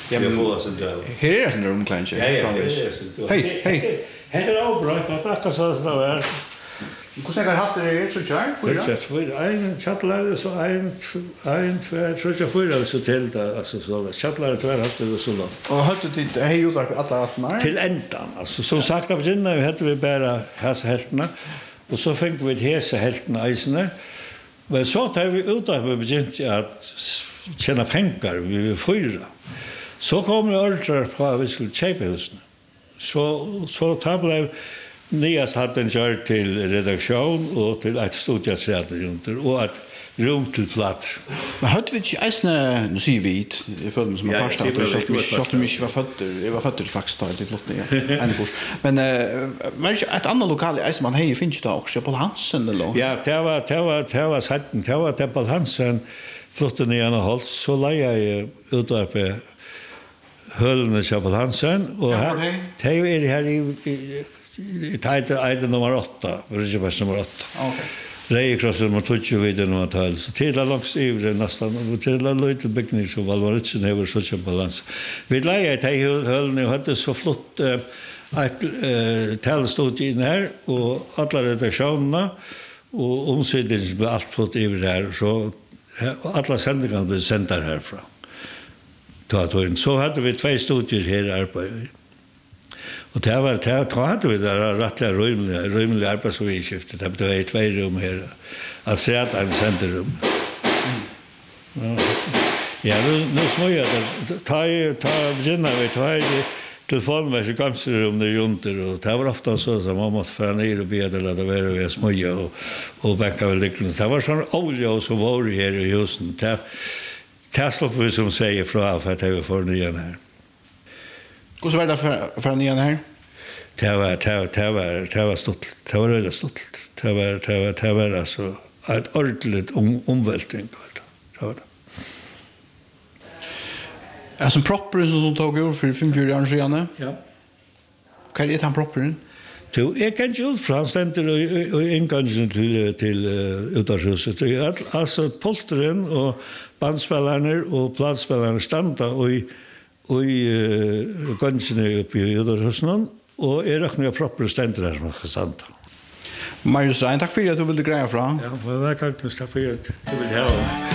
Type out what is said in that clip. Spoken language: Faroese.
Jag får oss inte. Här är det en rumklanch. Hej, hej. Här är avbrott att tacka så där. Hur ska jag ha det så tjär? För en chatlar så en för så till det alltså så chatlar tvär haft det så långt. Och hade det hej ju där alla att man. Till ändan. Alltså som sagt av innan hade vi bara hasa heltna och så fick vi hesa heltna isne. Men så tar vi ut att vi började att tjäna pengar vi fyra. Så kommer ultra på vi skulle köpa husen. Så tablar Nias hade en kör till redaktion och till ett studieteater runt och ett rum till plats. Men hade vi inte äsna nu ser vi det för mig som en pasta så mycket var fötter. Jag var fötter faktiskt där det flott ner. Men men ett annat lokal är man hej finns det också på Hansen eller? Ja, det var satten, det var på Hansen flotte ner och håll så lägger jag ut där på höllen på Hansen och här det är det här i tajta nummer 8, Ridgebärs nummer 8. Okej. Reikross nummer 20 vid nummer 12. Så till långs ivre nästan till en liten byggnad så Valvaritsen över så balans. Vi lägger till höllen och hade så flott ett talstod in här och alla redaktionerna och omsidigt blev allt flott ivre här så alla sändningar blev sända härifrån. Så hade vi 2 studier här uppe. Och det hade vi där rättliga rymliga arbetsskiftet. Det var 2 rum här. Alltså det är ett centrum. Ja, nu små jag ta börja vi tar telefonen med sig kanske rum där junter och det var ofta så som man måste föra ner och be det där vi små och bänka väl det. Det var sån olja som var här i husen. Det slår vi som säger från för att det var för nyan här. Hur så var det för en igen här? Det var stolt. Det var röda stolt. Det var alltså ett ordentligt omvältning. Det var det. Alltså propperen som du tog över för 5-4 år sedan. Ja. Vad är det han propperen? Jag kan inte ut från ständer och ingången till utanhuset. Alltså polstren och bandspelarna och platsspelarna standa och gången uppe i utanhusen och är räknar proper ständer där som ska santa. Marius Rein, tack för att du ville greja fra. Ja, det var kallt, tack för att du ville ha.